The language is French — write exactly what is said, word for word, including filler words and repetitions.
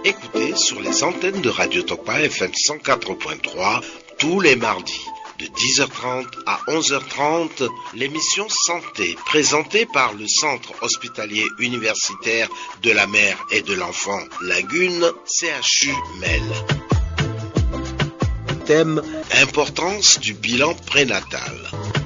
écouter sur les antennes de Radio Tokpa F M cent quatre point trois tous les mardis de dix heures trente à onze heures trente, l'émission Santé présentée par le Centre hospitalier universitaire de la mère et de l'enfant Lagune C H U Mel. Thème: importance du bilan prénatal.